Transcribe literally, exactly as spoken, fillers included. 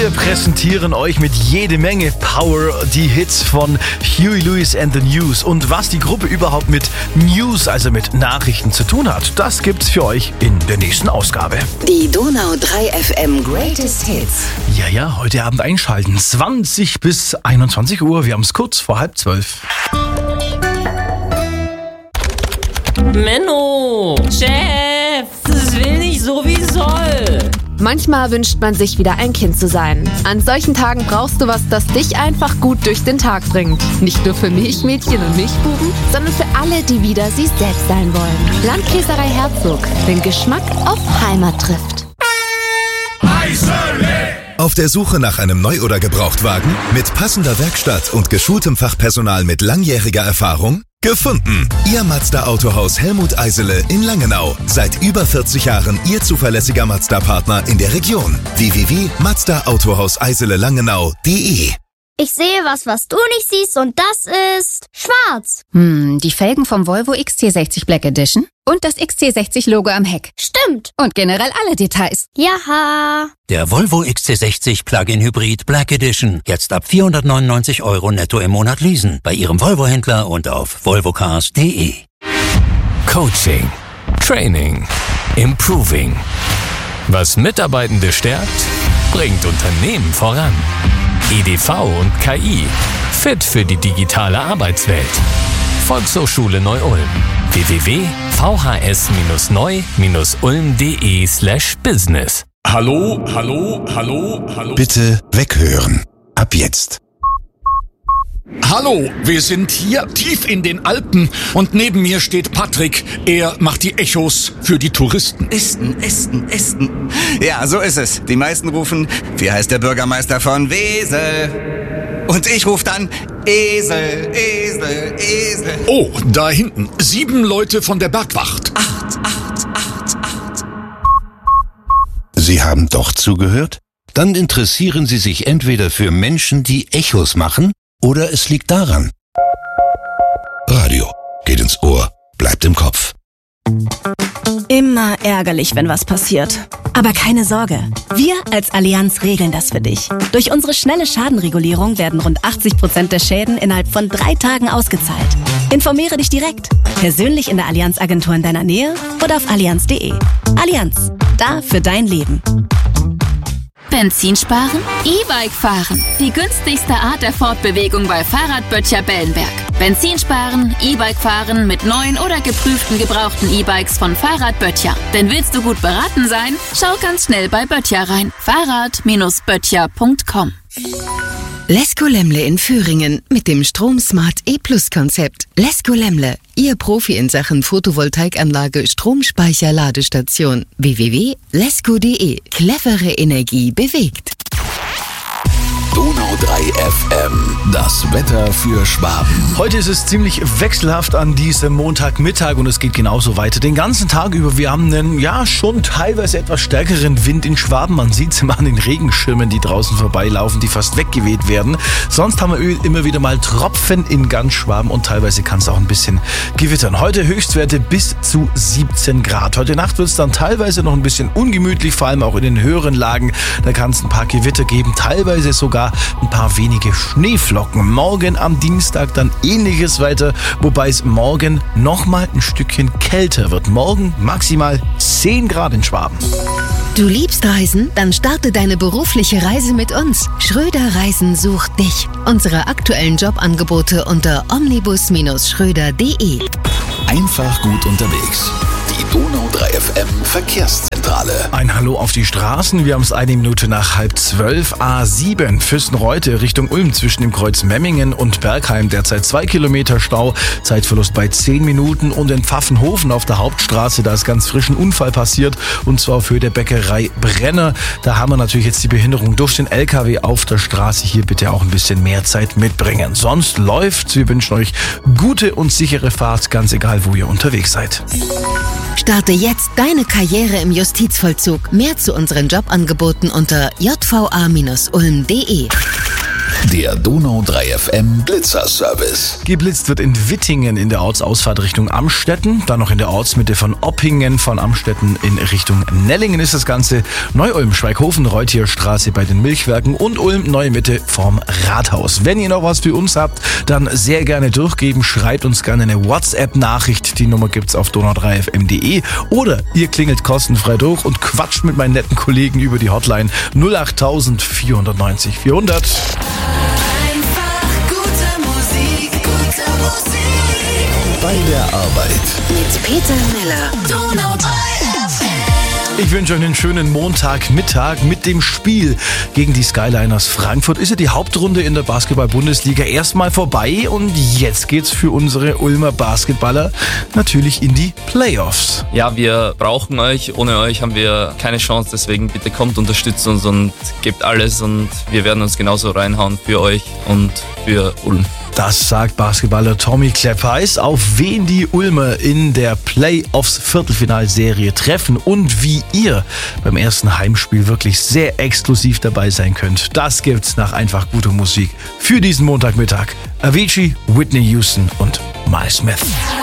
Wir präsentieren euch mit jede Menge Power die Hits von Huey Lewis and the News. Und was die Gruppe überhaupt mit News, also mit Nachrichten zu tun hat, das gibt's für euch in der nächsten Ausgabe. Die Donau drei F M Greatest Hits. Ja, ja, heute Abend einschalten. zwanzig bis einundzwanzig Uhr. Wir haben es kurz vor halb zwölf. Menno, Chef, das will nicht so wie soll. Manchmal wünscht man sich wieder ein Kind zu sein. An solchen Tagen brauchst du was, das dich einfach gut durch den Tag bringt. Nicht nur für Milchmädchen und Milchbuben, sondern für alle, die wieder sie selbst sein wollen. Landkäserei Herzog, den Geschmack auf Heimat trifft. Auf der Suche nach einem Neu- oder Gebrauchtwagen? Mit passender Werkstatt und geschultem Fachpersonal mit langjähriger Erfahrung? Gefunden! Ihr Mazda Autohaus Helmut Eisele in Langenau. Seit über vierzig Jahren Ihr zuverlässiger Mazda-Partner in der Region. w w w punkt mazda autohaus eisele langenau punkt de. Ich sehe was, was du nicht siehst, und das ist schwarz. Hm, die Felgen vom Volvo X C sechzig Black Edition und das X C sechzig Logo am Heck. Stimmt. Und generell alle Details. Jaha. Der Volvo X C sechzig Plug-in Hybrid Black Edition. Jetzt ab vierhundertneunundneunzig Euro netto im Monat leasen. Bei Ihrem Volvo-Händler und auf volvocars punkt de. Coaching, Training, Improving. Was Mitarbeitende stärkt, bringt Unternehmen voran. E D V und K I. Fit für die digitale Arbeitswelt. Volkshochschule Neu-Ulm. w w w punkt v h s neu ulm punkt de slash business. Hallo, hallo, hallo, hallo. Bitte weghören. Ab jetzt. Hallo, wir sind hier tief in den Alpen und neben mir steht Patrick. Er macht die Echos für die Touristen. Esten, Esten, Esten. Ja, so ist es. Die meisten rufen, wie heißt der Bürgermeister von Wesel? Und ich rufe dann, Esel, Esel, Esel. Oh, da hinten, sieben Leute von der Bergwacht. Acht, acht, acht, acht. Sie haben doch zugehört? Dann interessieren Sie sich entweder für Menschen, die Echos machen, oder es liegt daran. Radio geht ins Ohr, bleibt im Kopf. Immer ärgerlich, wenn was passiert. Aber keine Sorge, wir als Allianz regeln das für dich. Durch unsere schnelle Schadenregulierung werden rund achtzig Prozent der Schäden innerhalb von drei Tagen ausgezahlt. Informiere dich direkt, persönlich in der Allianz-Agentur in deiner Nähe oder auf allianz punkt de. Allianz, da für dein Leben. Benzin sparen? E-Bike fahren. Die günstigste Art der Fortbewegung bei Fahrradböttcher Bellenberg. Benzin sparen, E-Bike fahren mit neuen oder geprüften gebrauchten E-Bikes von Fahrradböttcher. Denn willst du gut beraten sein? Schau ganz schnell bei Böttcher rein. Fahrrad Böttcher punkt com. Lesko Lemle in Führingen mit dem Stromsmart E-Plus-Konzept. Lesko Lemle, Ihr Profi in Sachen Photovoltaikanlage, Stromspeicher, Ladestation. w w w punkt lesko punkt de. Clevere Energie bewegt. Donau drei F M. Das Wetter für Schwaben. Heute ist es ziemlich wechselhaft an diesem Montagmittag und es geht genauso weiter den ganzen Tag über. Wir haben einen, ja, schon teilweise etwas stärkeren Wind in Schwaben. Man sieht es immer an den Regenschirmen, die draußen vorbeilaufen, die fast weggeweht werden. Sonst haben wir immer wieder mal Tropfen in ganz Schwaben und teilweise kann es auch ein bisschen gewittern. Heute Höchstwerte bis zu siebzehn Grad. Heute Nacht wird es dann teilweise noch ein bisschen ungemütlich, vor allem auch in den höheren Lagen. Da kann es ein paar Gewitter geben, teilweise sogar ein paar wenige Schneeflocken. Morgen am Dienstag dann ähnliches weiter, wobei es morgen nochmal ein Stückchen kälter wird. Morgen maximal zehn Grad in Schwaben. Du liebst Reisen? Dann starte deine berufliche Reise mit uns. Schröder Reisen sucht dich. Unsere aktuellen Jobangebote unter omnibus schröder punkt de. Einfach gut unterwegs. Die Donau drei F M Verkehrszentrale. Ein Hallo auf die Straßen. Wir haben es eine Minute nach halb zwölf. A sieben Fürstenreute Richtung Ulm zwischen dem Kreuz Memmingen und Bergheim. Derzeit zwei Kilometer Stau. Zeitverlust bei zehn Minuten. Und in Pfaffenhofen auf der Hauptstraße, da ist ganz frisch ein Unfall passiert. Und zwar auf Höhe der Bäckerei Brenner. Da haben wir natürlich jetzt die Behinderung durch den L K W auf der Straße. Hier bitte auch ein bisschen mehr Zeit mitbringen. Sonst läuft's. Wir wünschen euch gute und sichere Fahrt, ganz egal, wo ihr unterwegs seid. Starte jetzt deine Karriere im Justizvollzug. Mehr zu unseren Jobangeboten unter j v a ulm punkt de. Der Donau drei F M Blitzer-Service. Geblitzt wird in Wittingen in der Ortsausfahrt Richtung Amstetten, dann noch in der Ortsmitte von Oppingen, von Amstetten in Richtung Nellingen ist das Ganze, Neu-Ulm, Schweighofen, Reutierstraße bei den Milchwerken und Ulm, Neue Mitte vorm Rathaus. Wenn ihr noch was für uns habt, dann sehr gerne durchgeben, schreibt uns gerne eine WhatsApp-Nachricht, die Nummer gibt's auf donau drei f m punkt de oder ihr klingelt kostenfrei durch und quatscht mit meinen netten Kollegen über die Hotline null acht vierhundertneunzig vierhundert. Bei der Arbeit. Mit Peter Meller. Donau drei F M. Ich wünsche euch einen schönen Montagmittag mit dem Spiel gegen die Skyliners Frankfurt. Ist ja die Hauptrunde in der Basketball-Bundesliga erstmal vorbei und jetzt geht's für unsere Ulmer Basketballer natürlich in die Playoffs. Ja, wir brauchen euch. Ohne euch haben wir keine Chance. Deswegen bitte kommt, unterstützt uns und gebt alles und wir werden uns genauso reinhauen für euch und für Ulm. Das sagt Basketballer Tommy Kleppeis, auf wen die Ulmer in der Playoffs-Viertelfinalserie treffen und wie ihr beim ersten Heimspiel wirklich sehr exklusiv dabei sein könnt. Das gibt's nach einfach guter Musik für diesen Montagmittag. Avicii, Whitney Houston und Miles Smith.